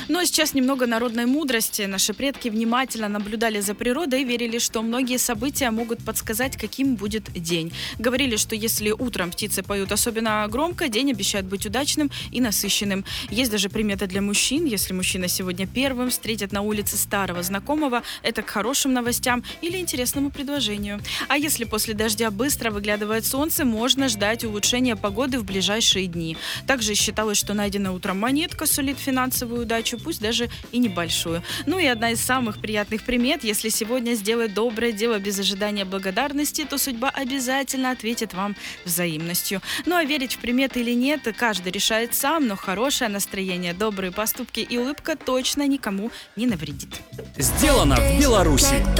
Ну а сейчас немного народной мудрости. Наши предки внимательно наблюдали за природой и верили, что многие события могут подсказать, каким будет день. Говорили, что если утром птицы поют особенно громко, день обещает быть удачным и насыщенным. Есть даже примета для мужчин. Если мужчина сегодня первым встретит на улице старого знакомого, это к хорошим новостям или интересному предложению. А если после дождя быстро выглядывает солнце, можно ждать улучшения погоды в ближайшие дни. Также считалось, что найденная утром монетка сулит финансовую удачу, пусть даже и небольшую. Ну и одна из самых приятных примет: если сегодня сделать доброе дело без ожидания благодарности, то судьба обязательно ответит вам взаимностью. Ну а верить в приметы или нет, каждый решает сам, но хорошее настроение, добрые поступки и улыбка точно никому не навредит. Сделано в Беларуси.